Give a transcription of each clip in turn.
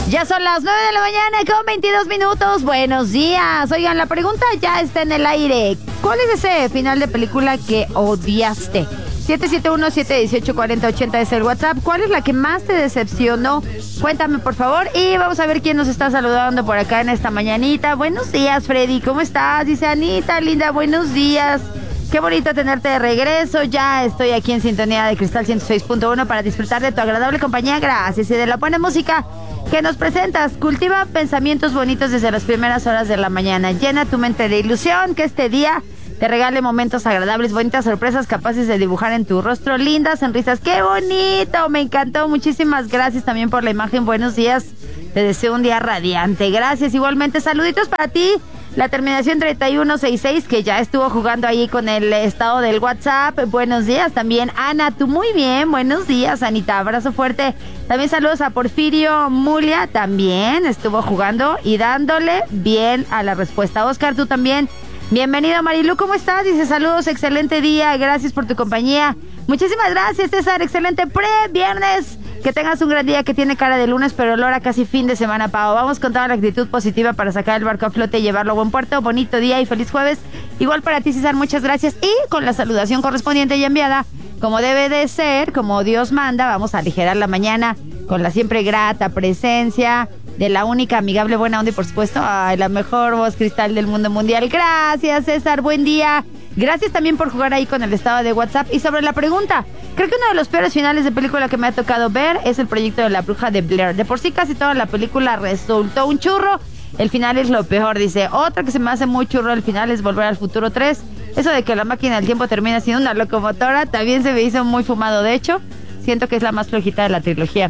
Ya son las 9 de la mañana con 22 minutos. Buenos días. Oigan, la pregunta ya está en el aire. ¿Cuál es ese final de película que odiaste? 771-718-4080 es el WhatsApp. ¿Cuál es la que más te decepcionó? Cuéntame, por favor. Y vamos a ver quién nos está saludando por acá en esta mañanita. Buenos días, Freddy. ¿Cómo estás? Dice Anita, linda, buenos días. Qué bonito tenerte de regreso. Ya estoy aquí en sintonía de Cristal 106.1 para disfrutar de tu agradable compañía. Gracias. Y de la buena música que nos presentas. Cultiva pensamientos bonitos desde las primeras horas de la mañana. Llena tu mente de ilusión. Que este día te regale momentos agradables, bonitas sorpresas capaces de dibujar en tu rostro lindas sonrisas. ¡Qué bonito! Me encantó. Muchísimas gracias también por la imagen. Buenos días. Te deseo un día radiante. Gracias. Igualmente, saluditos para ti. La terminación 3166, que ya estuvo jugando ahí con el estado del WhatsApp. Buenos días también. Ana, tú muy bien. Buenos días, Anita. Abrazo fuerte. También saludos a Porfirio Mulia. También estuvo jugando y dándole bien a la respuesta. Oscar, tú también. Bienvenido, Marilu. ¿Cómo estás? Dice saludos, excelente día. Gracias por tu compañía. Muchísimas gracias, César. Excelente viernes. Que tengas un gran día que tiene cara de lunes, pero olor a casi fin de semana, Pau. Vamos con toda la actitud positiva para sacar el barco a flote y llevarlo a buen puerto. Bonito día y feliz jueves. Igual para ti, César, muchas gracias. Y con la saludación correspondiente y enviada, como debe de ser, como Dios manda, vamos a aligerar la mañana con la siempre grata presencia de la única, amigable, buena onda y, por supuesto, la mejor voz cristal del mundo mundial. Gracias, César. Buen día. Gracias también por jugar ahí con el estado de WhatsApp. Y sobre la pregunta, creo que uno de los peores finales de película que me ha tocado ver es el proyecto de la bruja de Blair. De por sí casi toda la película resultó un churro. El final es lo peor, dice. Otra que se me hace muy churro al final es Volver al Futuro 3. Eso de que la máquina del tiempo termina siendo una locomotora también se me hizo muy fumado. De hecho, siento que es la más flojita de la trilogía.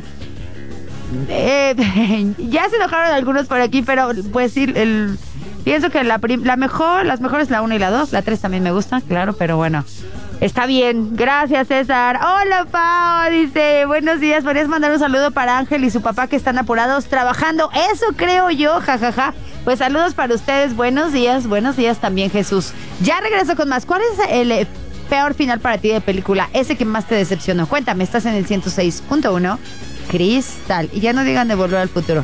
Ya se enojaron algunos por aquí, pero pues sí, pienso que las mejores la 1 y la 2, la 3 también me gusta, claro, pero bueno, está bien. Gracias, César. Hola, Pau, dice, buenos días, ¿podrías mandar un saludo para Ángel y su papá que están apurados trabajando? Eso creo yo, jajaja. Pues saludos para ustedes, buenos días también, Jesús. Ya regreso con más. ¿Cuál es el peor final para ti de película? Ese que más te decepcionó. Cuéntame, estás en el 106.1 Cristal. Y ya no digan de Volver al Futuro.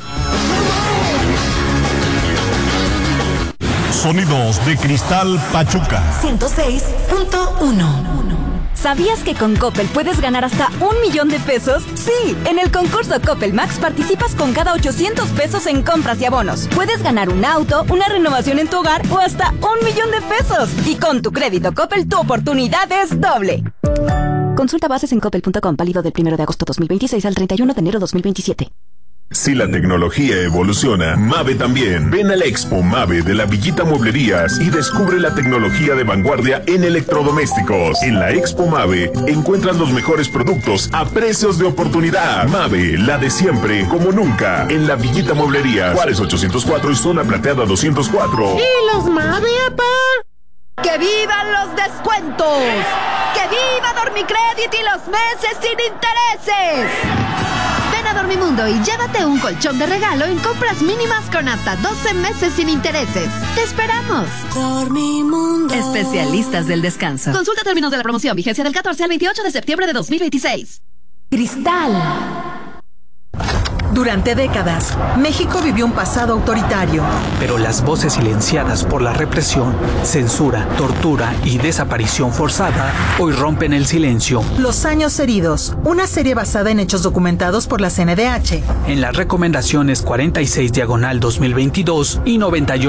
Sonidos de Cristal Pachuca 106.1. ¿Sabías que con Coppel puedes ganar hasta 1,000,000 de pesos? Sí, en el concurso Coppel Max participas con cada 800 pesos en compras y abonos. Puedes ganar un auto, una renovación en tu hogar o hasta 1,000,000 de pesos. Y con tu crédito Coppel, tu oportunidad es doble. Consulta bases en coppel.com, válido del 1 de agosto 2026 al 31 de enero 2027. Si la tecnología evoluciona, Mave también. Ven a la Expo Mave de la Villita Mueblerías y descubre la tecnología de vanguardia en electrodomésticos. En la Expo Mave encuentras los mejores productos a precios de oportunidad. Mave, la de siempre, como nunca. En la Villita Mueblerías, Juárez 804 y Zona Plateada 204. ¿Y los Mave, apá? ¡Que vivan los descuentos! ¡Que viva Dormicrédito y los meses sin intereses! Ven a Dormimundo y llévate un colchón de regalo en compras mínimas con hasta 12 meses sin intereses. ¡Te esperamos! Dormimundo. Especialistas del descanso. Consulta términos de la promoción. Vigencia del 14 al 28 de septiembre de 2026. Cristal. Durante décadas, México vivió un pasado autoritario. Pero las voces silenciadas por la represión, censura, tortura y desaparición forzada hoy rompen el silencio. Los años heridos, una serie basada en hechos documentados por la CNDH. En las recomendaciones 46/2022 y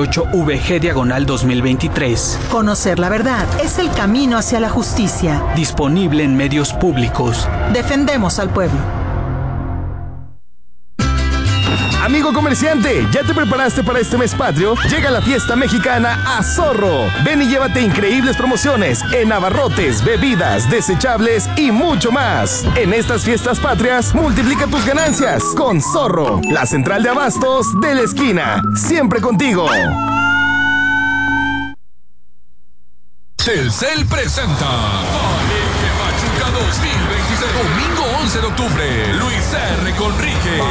98/VG/2023. Conocer la verdad es el camino hacia la justicia. Disponible en medios públicos. Defendemos al pueblo. Amigo comerciante, ¿ya te preparaste para este mes patrio? Llega la fiesta mexicana a Zorro. Ven y llévate increíbles promociones en abarrotes, bebidas, desechables y mucho más. En estas fiestas patrias, multiplica tus ganancias con Zorro, la central de abastos de la esquina. Siempre contigo. Telcel presenta Alegre Pachuca 2026. Domingo 11 de octubre. Luis R. Conrique.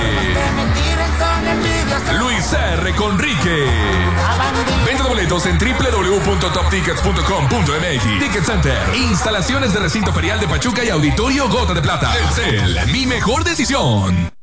Luis R. Conrique. Venta de boletos en www.toptickets.com.mx. Ticket Center. Instalaciones de recinto ferial de Pachuca y Auditorio Gota de Plata. Telcel, mi mejor decisión.